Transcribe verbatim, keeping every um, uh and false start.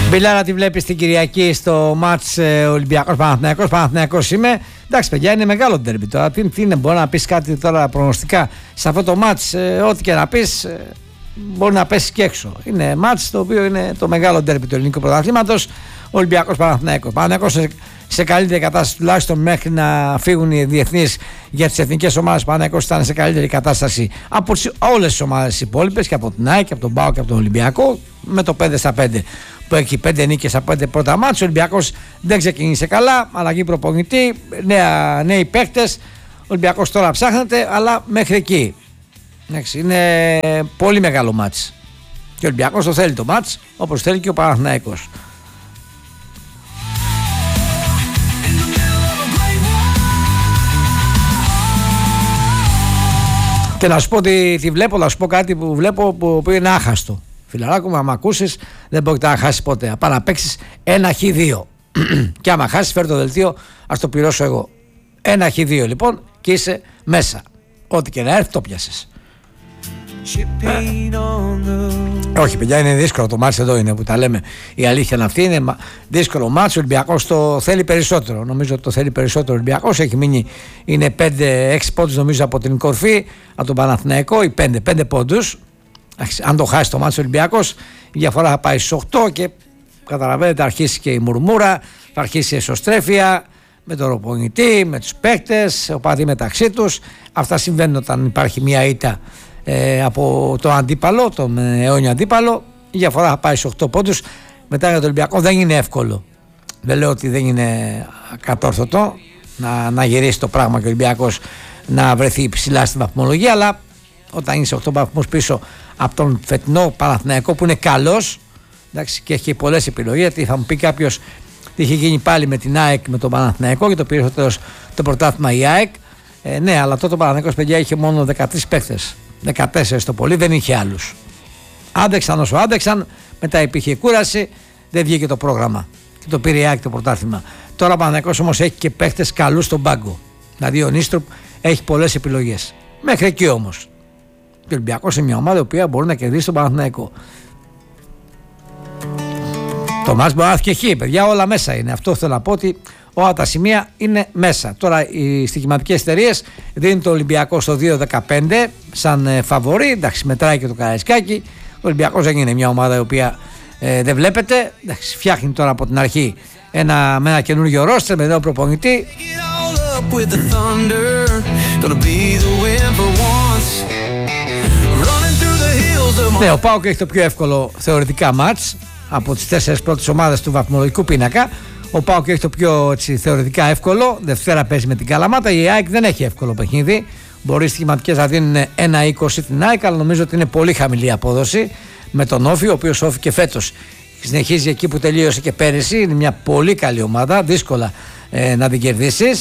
Μπιλάρα, τη βλέπεις την Κυριακή στο μάτς ε, Ολυμπιακός Παναθηναϊκός. Παναθηναϊκός είμαι. Εντάξει, παιδιά, είναι μεγάλο ντέρμπι τώρα. Τι, τι είναι, μπορεί να πεις κάτι τώρα προγνωστικά σε αυτό το μάτς, ε, ό,τι και να πεις, ε, μπορεί να πέσει και έξω. Είναι μάτς το οποίο είναι το μεγάλο ντέρμπι του ελληνικού πρωταθλήματος. Ολυμπιακός Παναθηναϊκός. Παναθηναϊκός σε, σε καλύτερη κατάσταση, τουλάχιστον μέχρι να φύγουν οι διεθνείς για τις εθνικές ομάδες. Παναθηναϊκός ήταν σε καλύτερη κατάσταση από όλες τις ομάδες υπόλοιπες, και από την ΑΕΚ και από τον ΠΑΟΚ και από τον Ολυμπιακό, με το πέντε στα πέντε. Που έχει πέντε νίκες από πέντε πρώτα μάτς. Ο Ολυμπιακός δεν ξεκίνησε καλά. Αλλαγή προπονητή, νέα, νέοι παίκτες. Ο Ολυμπιακός τώρα ψάχνεται, αλλά μέχρι εκεί. Εντάξει, είναι πολύ μεγάλο μάτς. Και ο Ολυμπιακός το θέλει το μάτς, όπως θέλει και ο Παναθηναϊκός. Και να σου πω ότι τη βλέπω, να σου πω κάτι που βλέπω που, που είναι άχαστο. Φιλαράκο μου, άμα ακούσεις, δεν πρόκειται να χάσεις ποτέ. Απά να παίξεις ένα χ δύο. Και άμα χάσεις, φέρει το δελτίο, ας το πληρώσω εγώ. Ένα χ δύο λοιπόν και είσαι μέσα. Ό,τι και να έρθει, το πιάσεις. Ε. Όχι, παιδιά, είναι δύσκολο το μάτς, εδώ είναι που τα λέμε. Η αλήθεια είναι αυτή. Είναι δύσκολο μάτς. Ο Ολυμπιακός το θέλει περισσότερο. Νομίζω ότι το θέλει περισσότερο ο Ολυμπιακός. Έχει μείνει, είναι πέντε έξι πόντους νομίζω από την κορφή, από τον Παναθηναϊκό, ή πέντε πέντε πόντους. Αν το χάσει το μάτσο Ολυμπιακός, η διαφορά θα πάει στις οκτώ και καταλαβαίνετε, αρχίσει και η μουρμούρα, θα αρχίσει η εσωστρέφεια με τον προπονητή, με τους παίκτες, οπαδοί μεταξύ τους. Αυτά συμβαίνουν όταν υπάρχει μια ήττα ε, από το αντίπαλο, τον αιώνιο αντίπαλο. Η διαφορά θα πάει στους οκτώ πόντους. Μετά για τον Ολυμπιακό δεν είναι εύκολο. Δεν λέω ότι δεν είναι κατόρθωτο να, να γυρίσει το πράγμα και ο Ολυμπιακός να βρεθεί ψηλά στην βαθμολογία, αλλά όταν είσαι οκτώ βαθμούς πίσω από τον φετινό Παναθηναϊκό που είναι καλός, εντάξει, και έχει πολλές επιλογές, γιατί θα μου πει κάποιος τι είχε γίνει πάλι με την ΑΕΚ με τον Παναθηναϊκό και το πήρε στο τέλος το πρωτάθλημα η ΑΕΚ. Ε, ναι, αλλά τότε ο Παναθηναϊκός, παιδιά, είχε μόνο δεκατρείς παίχτες, δεκατέσσερις το πολύ, δεν είχε άλλους. Άντεξαν όσο άντεξαν, μετά υπήρχε κούραση, δεν βγήκε το πρόγραμμα και το πήρε η ΑΕΚ το πρωτάθλημα. Τώρα ο Παναθηναϊκός όμως έχει και παίχτες καλούς στον πάγκο. Δηλαδή ο Νίστροπ έχει πολλές επιλογές. Μέχρι εκεί όμως. Και ο Ολυμπιακός είναι μια ομάδα η οποία μπορεί να κερδίσει τον Παναθηναϊκό. Το μάτς μπορεί να έρθει και χ, παιδιά, όλα μέσα είναι. Αυτό θέλω να πω, ότι όλα τα σημεία είναι μέσα. Τώρα οι στοιχηματικές εταιρείες δίνουν το Ολυμπιακό στο δύο δεκαπέντε σαν ε, φαβορί. Εντάξει, μετράει και το Καραϊσκάκι. Ο Ολυμπιακός δεν είναι μια ομάδα η οποία ε, δεν βλέπετε. Εντάξει, φτιάχνει τώρα από την αρχή ένα, με ένα καινούργιο ρόστερ, με νέο προπονητή. Ναι, ο ΠΑΟΚ έχει το πιο εύκολο θεωρητικά μάτς από τις τέσσερις πρώτες ομάδες του βαθμολογικού πίνακα. Ο ΠΑΟΚ έχει το πιο, έτσι, θεωρητικά εύκολο. Δευτέρα παίζει με την Καλαμάτα. Η ΑΕΚ δεν έχει εύκολο παιχνίδι. Μπορεί οι στοιχηματικές να δίνουν ένα είκοσι την ΑΕΚ, αλλά νομίζω ότι είναι πολύ χαμηλή απόδοση με τον Όφη, ο οποίος Όφη και φέτος συνεχίζει εκεί που τελείωσε και πέρυσι. Είναι μια πολύ καλή ομάδα, δύσκολα ε, να την κερδίσεις.